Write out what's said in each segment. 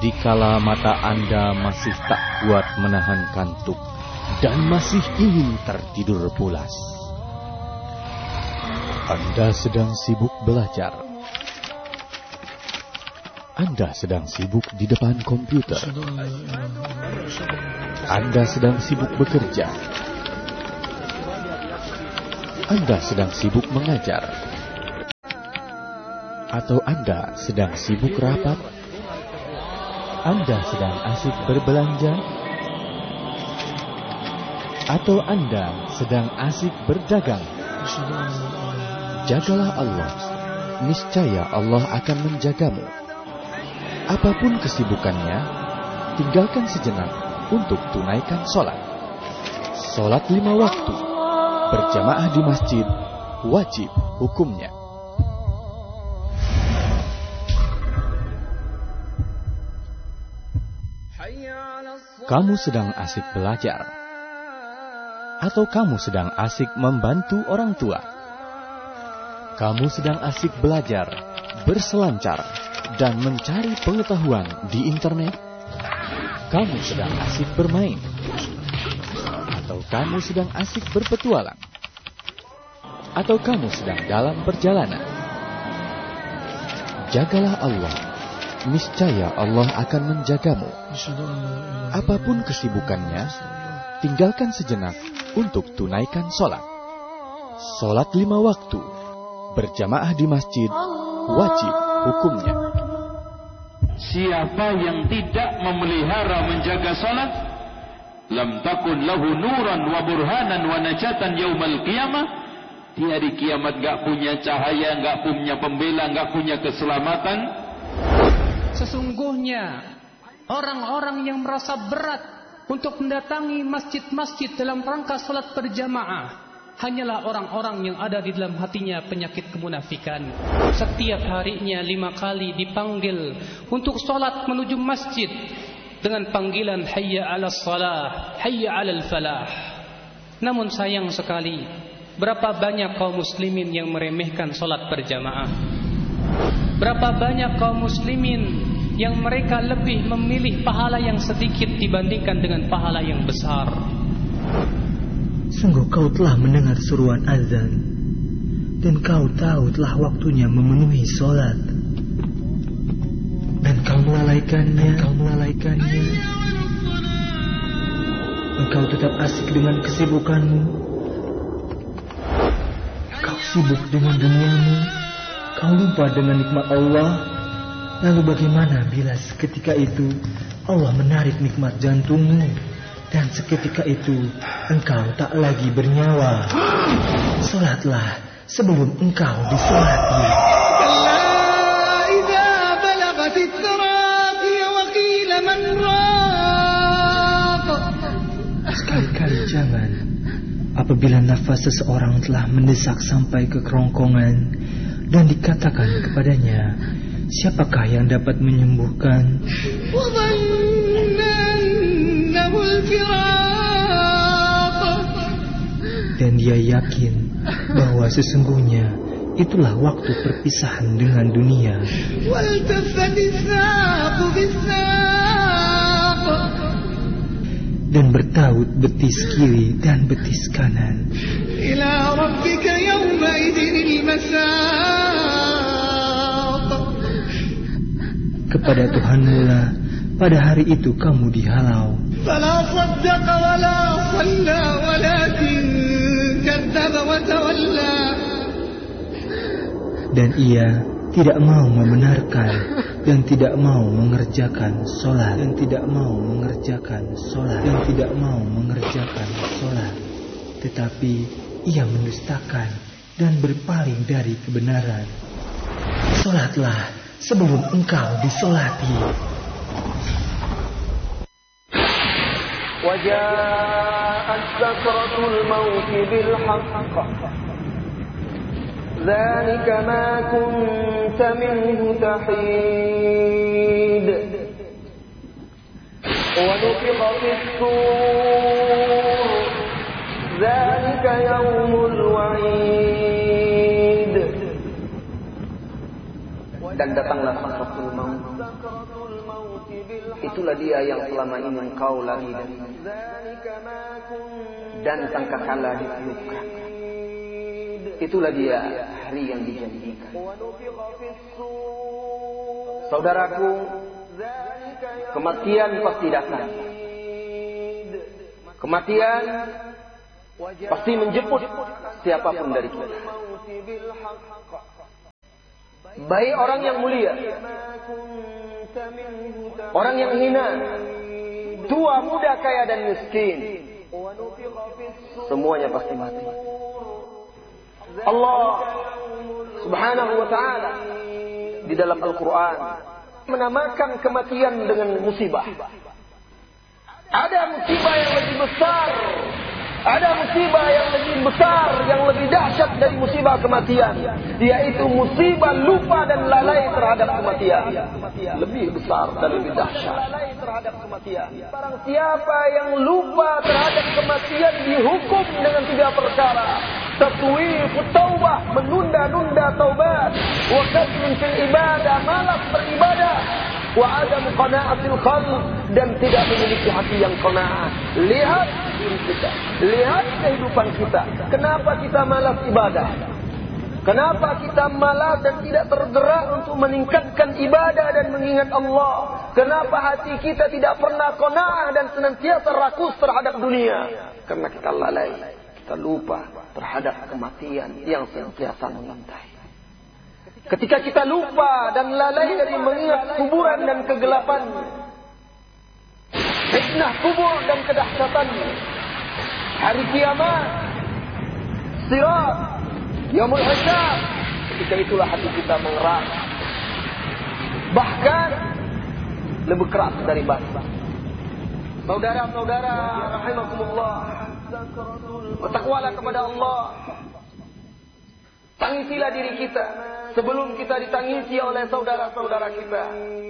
dikala mata Anda masih tak kuat menahan kantuk dan masih ingin tertidur pulas. Anda sedang sibuk belajar. Anda sedang sibuk di depan komputer. Anda sedang sibuk bekerja. Anda sedang sibuk mengajar. Atau Anda sedang sibuk rapat. Anda sedang asik berbelanja, atau Anda sedang asik berdagang. Jagalah Allah, niscaya Allah akan menjagamu. Apapun kesibukannya, tinggalkan sejenak untuk tunaikan sholat. Sholat 5 waktu, berjamaah di masjid, wajib hukumnya. Kamu sedang asik belajar, atau kamu sedang asik membantu orang tua? Kamu sedang asik belajar, berselancar, dan mencari pengetahuan di internet? Kamu sedang asik bermain, atau kamu sedang asik berpetualang? Atau kamu sedang dalam perjalanan? Jagalah Allah, niscaya Allah akan menjagamu. Apapun kesibukannya, tinggalkan sejenak untuk tunaikan sholat. Sholat 5 waktu, berjamaah di masjid, wajib hukumnya. Siapa yang tidak memelihara menjaga sholat, lam takun lahu nuran wa burhanan wa najatan yaumal qiyamah. Di hari kiamat gak punya cahaya, gak punya pembela, gak punya keselamatan. Sesungguhnya orang-orang yang merasa berat untuk mendatangi masjid-masjid dalam rangka salat berjamaah hanyalah orang-orang yang ada di dalam hatinya penyakit kemunafikan. Setiap harinya 5 kali dipanggil untuk salat menuju masjid dengan panggilan hayya 'alas shalah, hayya 'alal falah. Namun sayang sekali, berapa banyak kaum muslimin yang meremehkan salat berjamaah. Berapa banyak kaum muslimin yang mereka lebih memilih pahala yang sedikit dibandingkan dengan pahala yang besar. Sungguh kau telah mendengar seruan azan, dan kau tahu telah waktunya memenuhi sholat, dan kau melalaikannya. Engkau tetap asik dengan kesibukanmu. Kau sibuk dengan duniamu. Kau lupa dengan nikmat Allah. Lalu bagaimana bila seketika itu Allah menarik nikmat jantungmu, dan seketika itu engkau tak lagi bernyawa? Sholatlah sebelum engkau disolati. Sekali-kali jangan. Apabila nafas seseorang telah mendesak sampai ke kerongkongan dan dikatakan kepadanya, siapakah yang dapat menyembuhkan? Dan dia yakin bahwa sesungguhnya itulah waktu perpisahan dengan dunia. Dan bertaut betis kiri dan betis kanan. Kepada Tuhanmu lah pada hari itu kamu dihalau. Dan ia tidak mau membenarkan dan tidak mau mengerjakan sholat, tetapi ia mendustakan dan berpaling dari kebenaran. Sholatlah sebelum engkau disolati. وجاءت سكرة الموت بالحق ذلك ما كنت منه تحيد ونفخ في الصور ذلك يوم الوعيد dan datanglah sakratul maut. Itulah dia yang selama ini engkau lari darinya, dan sangkakala ditiupkan. Itulah dia hari yang dijanjikan. Saudaraku, kematian pasti datang. Kematian pasti menjemput siapapun dari kita. Baik orang yang mulia, orang yang hina, tua, muda, kaya dan miskin, semuanya pasti mati. Allah Subhanahu wa ta'ala di dalam Al-Quran menamakan kematian dengan musibah. Ada musibah yang lebih besar, ada musibah yang lebih besar, yang lebih dahsyat dari musibah kematian, yaitu musibah lupa dan lalai terhadap kematian. Lebih besar dan lebih dahsyat. Barang siapa yang lupa terhadap kematian dihukum dengan 3 perkara: tatwifut taubah, menunda-nunda taubat, wa kasrun fil ibadah, malas beribadah, wa adam qana'atil qalb, dan tidak memiliki hati yang qanaah. Lihat diri kita, lihat kehidupan kita. Kenapa kita malas ibadah? Kenapa kita malas dan tidak tergerak untuk meningkatkan ibadah dan mengingat Allah? Kenapa hati kita tidak pernah qanaah dan senantiasa rakus terhadap dunia? Karena kita lalai, kita lupa terhadap kematian yang senantiasa mengintai. Ketika kita lupa dan lalai dari mengingat kuburan dan kegelapannya, fitnah kubur dan kedahsyatannya, hari kiamat, sirat, yaumul hisab, ketika itulah hati kita mengeras, bahkan lebih keras dari batu. Saudara-saudara rahimakumullah, bertakwalah kepada Allah. Tangisilah diri kita sebelum kita ditangisi oleh saudara-saudara kita.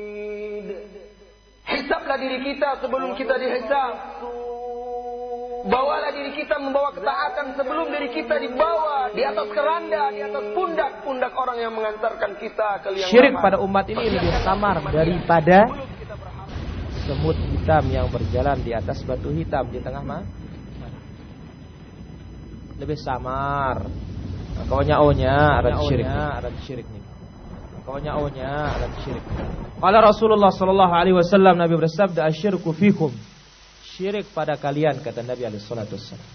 Hisablah diri kita sebelum kita dihisab. Bawalah diri kita membawa ketaatan sebelum diri kita dibawa di atas keranda, di atas pundak-pundak orang yang mengantarkan kita ke liang lahat. Syirik pada umat ini lebih samar daripada semut hitam yang berjalan di atas batu hitam di tengah mana? Lebih samar. Kawannya ada syirik nih. Kawannya ada syirik. Qala Rasulullah sallallahu alaihi wasallam, Nabi bersabda, asyirku fikum. Syirik pada kalian, kata Nabi alaihi salatu wasallam,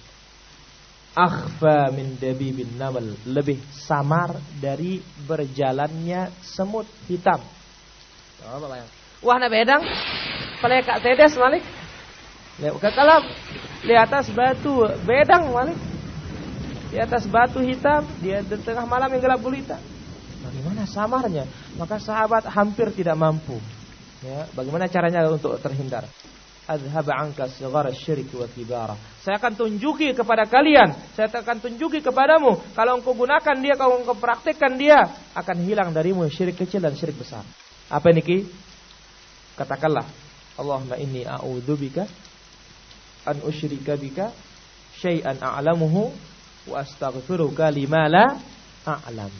akhfa min dabibin namal, lebih samar dari berjalannya semut hitam. Coba bayang. Wah, na bedang. Pelekak tedes Malik. Kalau di atas batu bedang Malik. Di atas batu hitam, dia di tengah malam yang gelap gulita. Bagaimana samarnya? Maka sahabat hampir tidak mampu. Ya, bagaimana caranya untuk terhindar? Adhhab anka sighara syirki wa kibara. Saya akan tunjuki kepada kalian, saya akan tunjuki kepadamu, kalau engkau gunakan dia, kalau engkau praktikkan dia, akan hilang darimu syirik kecil dan syirik besar. Apa niki? Katakanlah, Allahumma inni a'udzubika an usyrika bika syai'an a'lamuhu wa astaghfiruka lima la a'lam.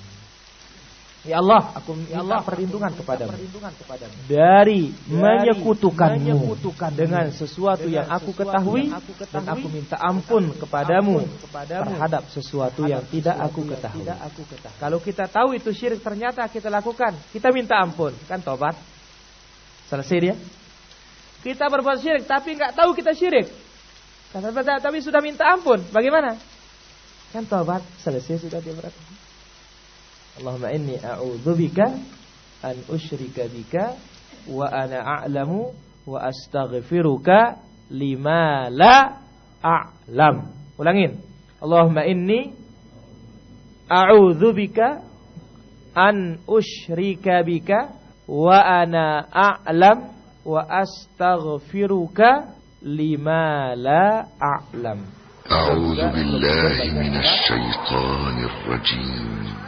Ya Allah, aku minta perlindungan kepadamu dari menyekutukanmu dengan sesuatu yang aku ketahui, dan aku minta ampun kepadamu terhadap sesuatu yang tidak aku ketahui. Kalau kita tahu itu syirik, ternyata kita lakukan, kita minta ampun, kan tobat, selesai dia. Kita berbuat syirik tapi nggak tahu kita syirik, tapi sudah minta ampun, bagaimana? Kan tobat, selesai sudah dia berarti. Allahumma inni a'udzubika an usyrika bika wa ana a'lamu wa astaghfiruka lima la a'lam. Ulangin. Allahumma inni a'udzubika an usyrika bika wa ana a'lam wa astaghfiruka lima la a'lam. أعوذ بالله من الشيطان الرجيم